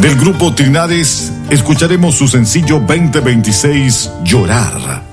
Del grupo Trinares escucharemos su sencillo 2026, Llorar.